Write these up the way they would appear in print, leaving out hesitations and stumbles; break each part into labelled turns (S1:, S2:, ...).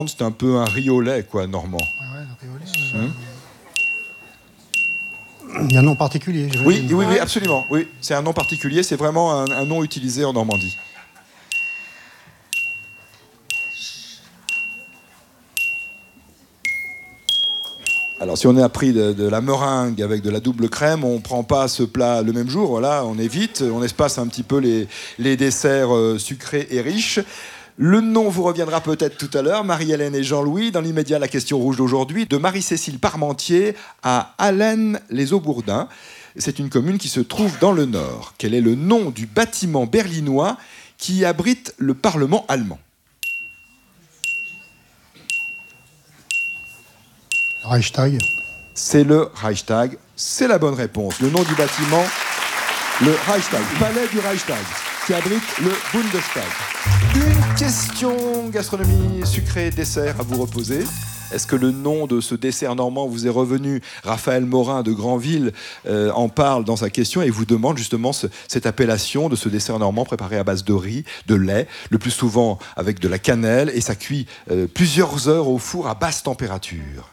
S1: C'est un peu un riolet, quoi, normand.
S2: Ah ouais, le riolet. Il y a un nom particulier.
S1: Oui, absolument. Oui, c'est un nom particulier. C'est vraiment un nom utilisé en Normandie. Alors, si on est appris de la meringue avec de la double crème, on ne prend pas ce plat le même jour. Voilà, on évite, on espace un petit peu les desserts sucrés et riches. Le nom vous reviendra peut-être tout à l'heure. Marie-Hélène et Jean-Louis. Dans l'immédiat, la question rouge d'aujourd'hui, de Marie-Cécile Parmentier à Allen-les-Aubourdins. C'est une commune qui se trouve dans le Nord. Quel est le nom du bâtiment berlinois qui abrite le Parlement allemand ?
S2: Reichstag.
S1: C'est le Reichstag. C'est la bonne réponse. Le nom du bâtiment, le Reichstag, palais du Reichstag, qui abrite le Bundestag. Une question gastronomie sucrée dessert à vous reposer. Est-ce que le nom de ce dessert normand vous est revenu ? Raphaël Morin de Granville en parle dans sa question et vous demande justement cette appellation de ce dessert normand préparé à base de riz, de lait, le plus souvent avec de la cannelle, et ça cuit plusieurs heures au four à basse température.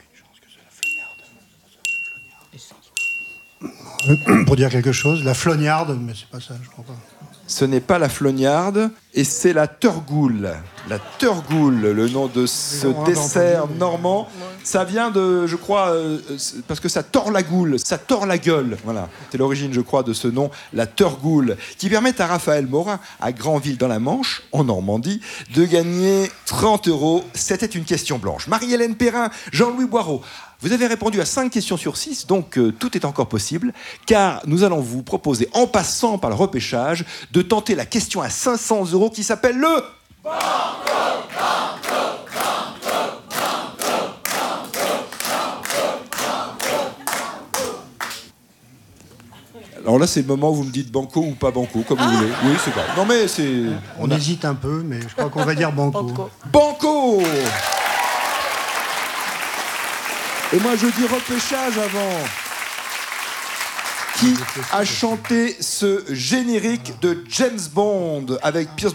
S2: Pour dire quelque chose, la flognarde, mais c'est pas ça, je crois pas.
S1: Ce n'est pas la flognarde, et c'est la Turgoule. La Turgoule, le nom de ce dessert normand. Ça vient de, je crois, parce que ça tord la goule, ça tord la gueule. Voilà, c'est l'origine, je crois, de ce nom, la Turgoule, qui permet à Raphaël Morin, à Granville dans la Manche, en Normandie, de gagner 30 €. C'était une question blanche. Marie-Hélène Perrin, Jean-Louis Boireau. Vous avez répondu à 5 questions sur 6, donc tout est encore possible, car nous allons vous proposer, en passant par le repêchage, de tenter la question à 500 € qui s'appelle le... Alors là, c'est le moment où vous me dites banco ou pas banco, comme vous voulez. Oui, c'est grave. Non mais c'est...
S2: On hésite un peu, mais je crois qu'on va dire banco.
S1: Banco. Et moi, je dis repêchage avant. Qui a chanté ce générique de James Bond avec Pierce Brosnan ?